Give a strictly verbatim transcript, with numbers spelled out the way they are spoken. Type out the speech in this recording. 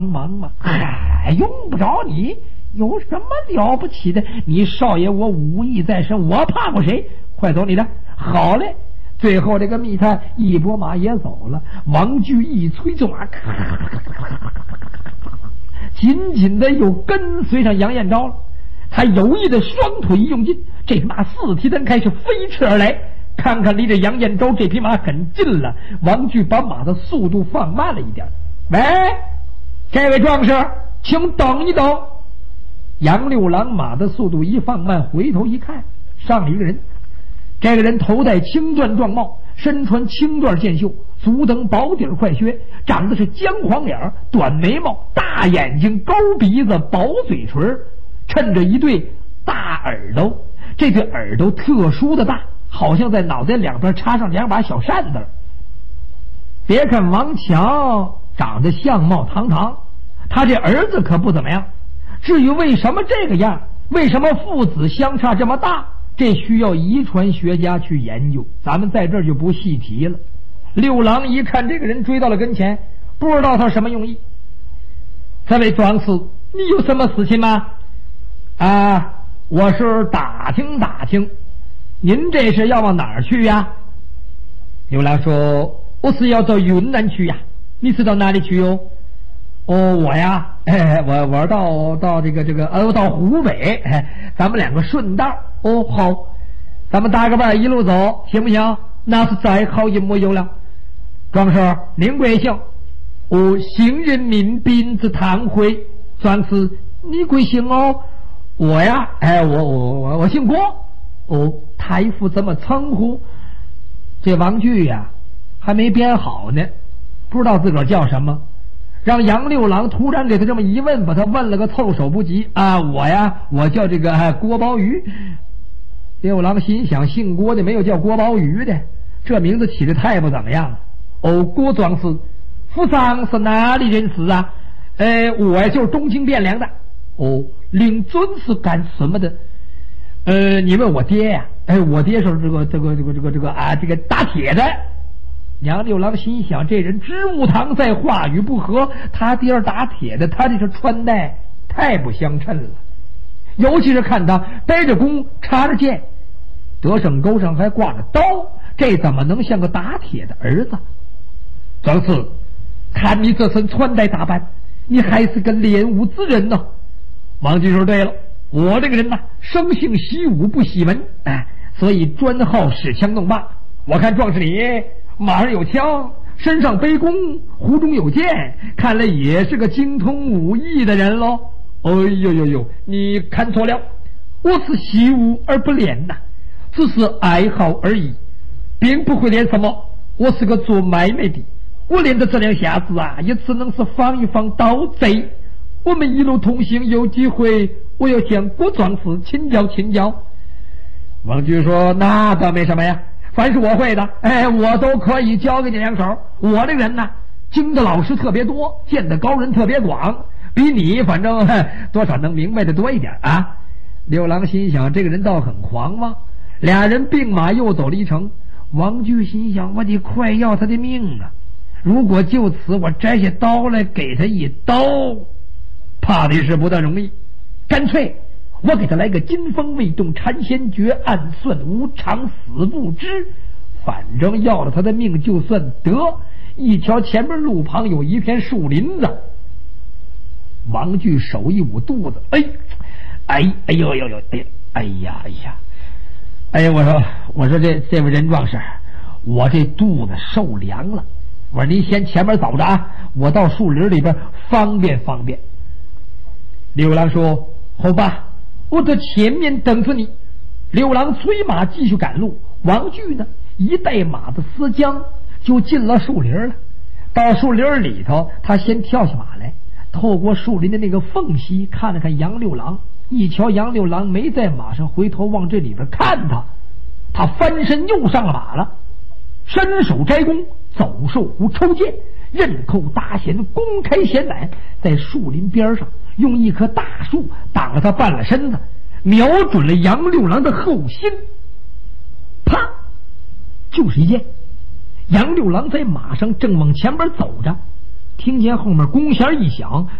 忙吗？哎，用不着你，有什么了不起的？你少爷我武艺在身，我怕过谁？快走你的！好嘞。最后这个密探一拨马也走了，王巨一催着马，紧紧的又跟随上杨彦昭了。他有意的双腿一用劲，这匹马四蹄蹬开始飞驰而来。看看离着杨彦昭这匹马很近了，王巨把马的速度放慢了一点。喂，这位壮士，请等一等。杨六郎马的速度一放慢，回头一看，上了一个人。这个人头戴青缎壮帽，身穿青缎箭袖，足蹬薄底快靴，长得是姜黄脸，短眉毛，大眼睛，高鼻子，薄嘴唇，衬着一对大耳朵。这对耳朵特殊的大，好像在脑袋两边插上两把小扇子。别看王强长得相貌堂堂，他这儿子可不怎么样。至于为什么这个样，为什么父子相差这么大，这需要遗传学家去研究，咱们在这儿就不细提了。六郎一看这个人追到了跟前，不知道他什么用意。这位壮士，你有什么事情吗？啊，我是打听打听，您这是要往哪儿去呀？六郎说，我是要到云南去呀。你是到哪里去哟？哦，我呀，哎，我我到到这个这个呃，到湖北，哎，咱们两个顺道。哦，好，咱们搭个伴一路走，行不行？那是再好也没有了。壮士，您贵姓？哦，姓任民兵之唐辉。壮士，你贵姓哦？我呀，哎，我我我我姓郭。哦，太傅怎么称呼？这王巨呀，还没编好呢，不知道自个儿叫什么。让杨六郎突然给他这么一问，把他问了个措手不及啊！我呀，我叫这个、哎、郭宝宇。六郎心想，姓郭的没有叫郭宝宇的，这名字起得太不怎么样了。哦，郭壮士，府上是哪里人士啊？呃，我呀就是东京汴梁的。哦，领尊是干什么的？呃，你问我爹呀？哎，我爹是这个这个这个这个这个啊，这个打铁的。杨六郎心想，这人知无堂在，话语不合，他爹儿打铁的，他这是穿戴太不相称了。尤其是看他背着弓，插着剑，得胜钩上还挂着刀，这怎么能像个打铁的儿子？壮士，看你这身穿戴打扮，你还是个练武之人呢、哦。王巨说：“对了，我这个人呐，生性习武不喜文，哎，所以专好使枪弄棒。我看壮士你马上有枪，身上背弓，壶中有剑，看来也是个精通武艺的人喽。哎呦呦呦，你看错了，我是习武而不练呐，只是爱好而已，并不会练什么。我是个做买卖的，我练的这两下子啊，也只能是防一防盗贼。我们一路同行，有机会我要向郭壮士请教请教。”王巨说：“那倒没什么呀。凡是我会的，哎，我都可以教给你两手。我这个人呢，经的老师特别多，见的高人特别广，比你反正多少能明白的多一点啊。”六郎心想，这个人倒很狂妄。俩人并马又走了一程。王巨心想，我得快要他的命啊！如果就此我摘下刀来给他一刀，怕的是不大容易。干脆我给他来个金风未动禅先觉，暗算无常死不知，反正要了他的命就算得。一瞧前面路旁有一片树林子，王巨手一捂肚子，哎哎哎呦呦呦，哎哎呀哎呀哎呀，我说我说这这位任壮士，我这肚子受凉了，我说您先前面走着啊，我到树林里边方便方便。六郎说：“好吧，我在前面等着你。”六郎催马继续赶路，王巨呢一带马的丝缰就进了树林了。到树林里头，他先跳下马来，透过树林的那个缝隙看了看杨六郎，一瞧杨六郎没在马上，回头往这里边看他，他翻身又上了马了，伸手摘弓，走兽虎抽剑，刃扣搭弦，弓开弦来，在树林边上用一棵大树挡了他半了身子，瞄准了杨六郎的后心，啪，就是一箭。杨六郎在马上正往前边走着， 听见后面弓弦一响，